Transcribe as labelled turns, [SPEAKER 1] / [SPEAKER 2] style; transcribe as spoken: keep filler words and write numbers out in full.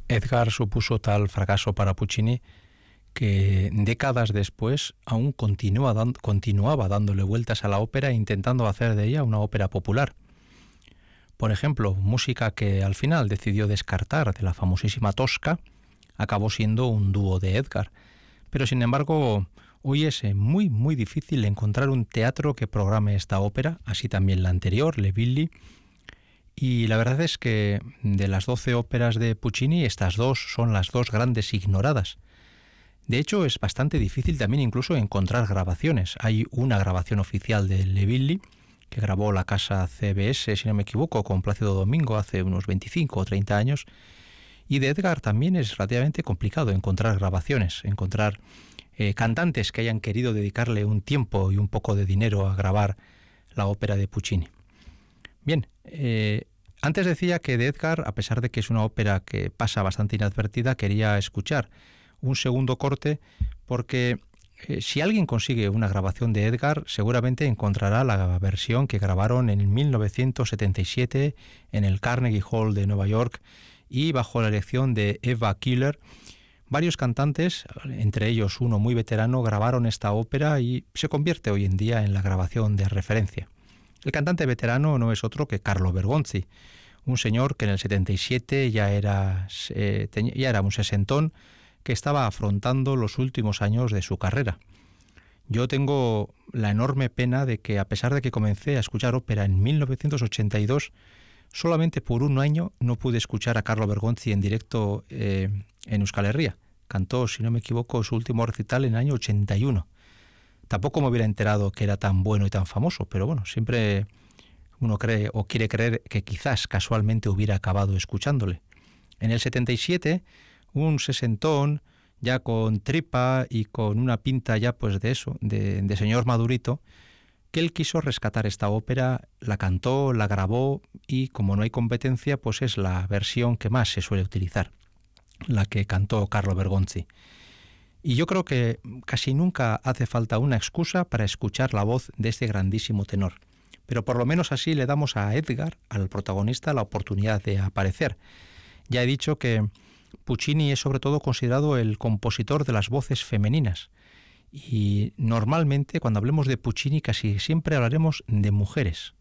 [SPEAKER 1] Edgar supuso tal fracaso para Puccini que décadas después aún continúa dan- continuaba dándole vueltas a la ópera e intentando hacer de ella una ópera popular. Por ejemplo, música que al final decidió descartar de la famosísima Tosca, acabó siendo un dúo de Edgar. Pero sin embargo, hoy es eh, muy muy difícil encontrar un teatro que programe esta ópera, así también la anterior, Le Villi. Y la verdad es que de las doce óperas de Puccini, estas dos son las dos grandes ignoradas. De hecho, es bastante difícil también incluso encontrar grabaciones. Hay una grabación oficial de Le Villi, que grabó la casa C B S, si no me equivoco, con Plácido Domingo hace unos veinticinco o treinta años. Y de Edgar también es relativamente complicado encontrar grabaciones, encontrar eh, cantantes que hayan querido dedicarle un tiempo y un poco de dinero a grabar la ópera de Puccini. Bien, eh, antes decía que de Edgar, a pesar de que es una ópera que pasa bastante inadvertida, quería escuchar un segundo corte porque eh, si alguien consigue una grabación de Edgar, seguramente encontrará la versión que grabaron en mil novecientos setenta y siete en el Carnegie Hall de Nueva York y bajo la dirección de Eva Keeler. Varios cantantes, entre ellos uno muy veterano, grabaron esta ópera y se convierte hoy en día en la grabación de referencia. El cantante veterano no es otro que Carlo Bergonzi, un señor que en el setenta y siete ya era, eh, ya era un sesentón que estaba afrontando los últimos años de su carrera. Yo tengo la enorme pena de que, a pesar de que comencé a escuchar ópera en mil novecientos ochenta y dos, solamente por un año no pude escuchar a Carlo Bergonzi en directo eh, en Euskal Herria. Cantó, si no me equivoco, su último recital en el año ochenta y uno. Tampoco me hubiera enterado que era tan bueno y tan famoso, pero bueno, siempre uno cree o quiere creer que quizás casualmente hubiera acabado escuchándole. En el setenta y siete, un sesentón, ya con tripa y con una pinta ya pues de eso, de, de señor madurito, que él quiso rescatar esta ópera, la cantó, la grabó y como no hay competencia, pues es la versión que más se suele utilizar, la que cantó Carlo Bergonzi. Y yo creo que casi nunca hace falta una excusa para escuchar la voz de este grandísimo tenor. Pero por lo menos así le damos a Edgar, al protagonista, la oportunidad de aparecer. Ya he dicho que Puccini es sobre todo considerado el compositor de las voces femeninas. Y normalmente cuando hablemos de Puccini casi siempre hablaremos de mujeres.